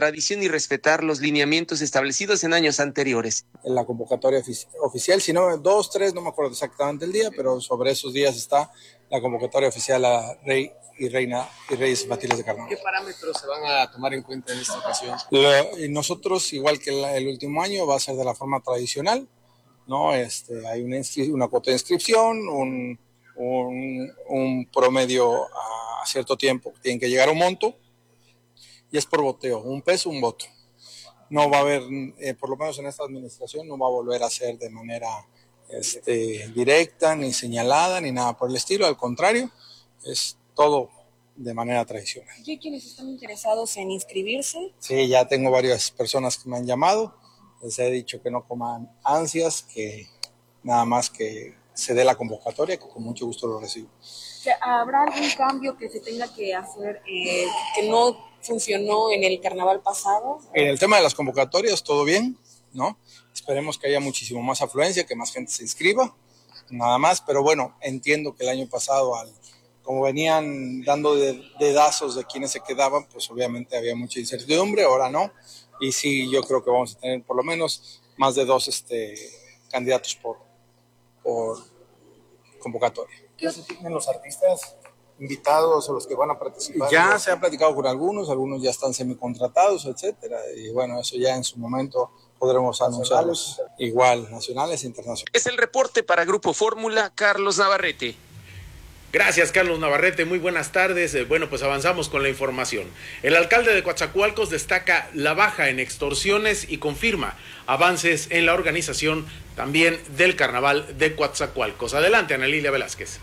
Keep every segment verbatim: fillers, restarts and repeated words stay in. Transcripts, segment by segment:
tradición y respetar los lineamientos establecidos en años anteriores. En la convocatoria ofici- oficial, si no, dos, tres, no me acuerdo exactamente el día, pero sobre esos días está la convocatoria oficial a Rey y Reina y Reyes Infantiles de Carnaval. ¿Qué parámetros se van a tomar en cuenta en esta ocasión? Lo, y nosotros, igual que el, el último año, va a ser de la forma tradicional, ¿no? Este, hay una, inscri- una cuota de inscripción, un, un, un promedio a cierto tiempo, tienen que llegar a un monto, y es por voteo, un peso, un voto. No va a haber, eh, por lo menos en esta administración, no va a volver a ser de manera este, directa, ni señalada, ni nada por el estilo, al contrario, es todo de manera tradicional. ¿Y hay quienes están interesados en inscribirse? Sí, ya tengo varias personas que me han llamado, les he dicho que no coman ansias, que nada más que se dé la convocatoria, que con mucho gusto lo recibo. ¿Habrá algún cambio que se tenga que hacer eh, que no funcionó en el carnaval pasado? En el tema de las convocatorias, todo bien, ¿no? Esperemos que haya muchísimo más afluencia, que más gente se inscriba, nada más, pero bueno, entiendo que el año pasado, al, como venían dando de, dedazos de quienes se quedaban, pues obviamente había mucha incertidumbre, ahora no, y sí, yo creo que vamos a tener por lo menos más de dos este, candidatos por, por convocatoria. ¿Qué se tienen los artistas invitados o los que van a participar? Ya se ha platicado con algunos, algunos ya están semicontratados, etcétera, y bueno, eso ya en su momento podremos anunciarlos, igual, nacionales e internacionales. Es el reporte para Grupo Fórmula, Carlos Navarrete. Gracias, Carlos Navarrete. Muy buenas tardes. Eh, bueno, pues avanzamos con la información. El alcalde de Coatzacoalcos destaca la baja en extorsiones y confirma avances en la organización también del Carnaval de Coatzacoalcos. Adelante, Ana Lilia Velázquez.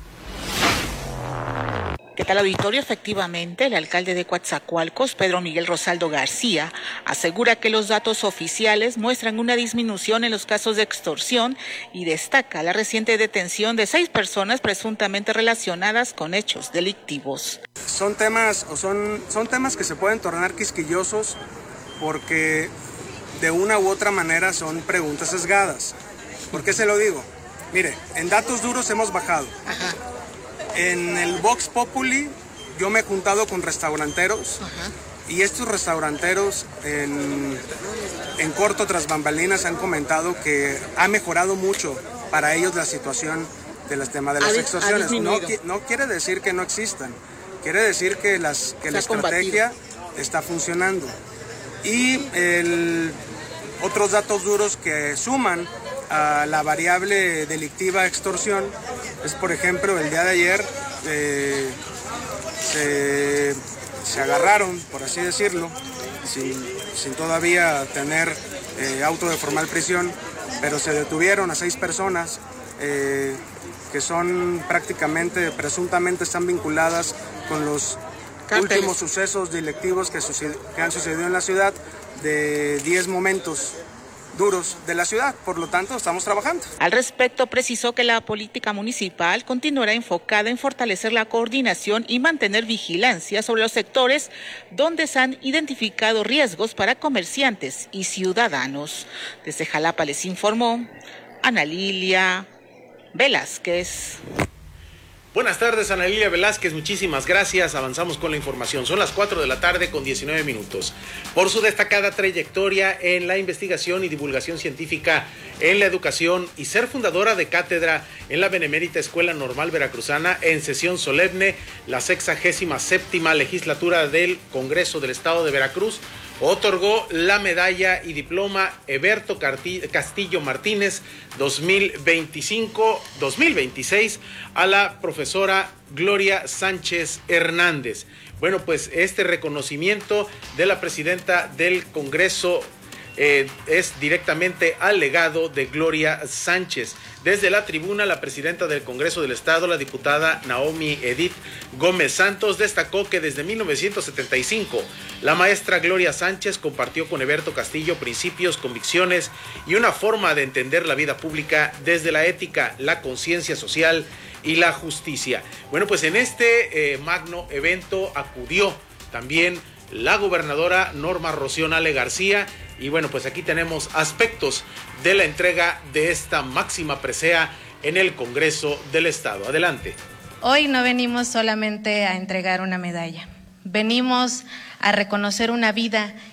¿Qué tal, auditorio? Efectivamente, el alcalde de Coatzacoalcos, Pedro Miguel Rosaldo García, asegura que los datos oficiales muestran una disminución en los casos de extorsión y destaca la reciente detención de seis personas presuntamente relacionadas con hechos delictivos. Son temas, o son, son temas que se pueden tornar quisquillosos porque de una u otra manera son preguntas sesgadas. ¿Por qué se lo digo? Mire, en datos duros hemos bajado. Ajá. En el Vox Populi yo me he juntado con restauranteros. Ajá. Y estos restauranteros en, en corto tras bambalinas han comentado que ha mejorado mucho para ellos la situación del tema de las extorsiones. No, no quiere decir que no existan, quiere decir que, las, que la estrategia combatido. Está funcionando. Y el, otros datos duros que suman a la variable delictiva extorsión es, por ejemplo, el día de ayer eh, se, se agarraron, por así decirlo, sin, sin todavía tener eh, auto de formal prisión, pero se detuvieron a seis personas eh, que son prácticamente, presuntamente están vinculadas con los Cárteles. Últimos sucesos delictivos que, suced, que han sucedido en la ciudad, de diez momentos duros de la ciudad, por lo tanto estamos trabajando. Al respecto, precisó que la política municipal continuará enfocada en fortalecer la coordinación y mantener vigilancia sobre los sectores donde se han identificado riesgos para comerciantes y ciudadanos. Desde Jalapa les informó Ana Lilia Velázquez. Buenas tardes, Ana Lilia Velázquez, muchísimas gracias. Avanzamos con la información. Son las cuatro de la tarde con diecinueve minutos. Por su destacada trayectoria en la investigación y divulgación científica en la educación y ser fundadora de cátedra en la Benemérita Escuela Normal Veracruzana, en sesión solemne, la sexagésima séptima legislatura del Congreso del Estado de Veracruz otorgó la medalla y diploma Eberto Castillo Martínez dos mil veinticinco dos mil veintiséis a la profesora Gloria Sánchez Hernández. Bueno, pues este reconocimiento de la presidenta del Congreso eh, es directamente al legado de Gloria Sánchez. Desde la tribuna, la presidenta del Congreso del Estado, la diputada Naomi Edith Gómez Santos, destacó que desde mil novecientos setenta y cinco la maestra Gloria Sánchez compartió con Eberto Castillo principios, convicciones y una forma de entender la vida pública desde la ética, la conciencia social y la justicia. Bueno, pues en este eh, magno evento acudió también la gobernadora Norma Rocío Nale García. Y bueno, pues aquí tenemos aspectos de la entrega de esta máxima presea en el Congreso del Estado. Adelante. Hoy no venimos solamente a entregar una medalla, venimos a reconocer una vida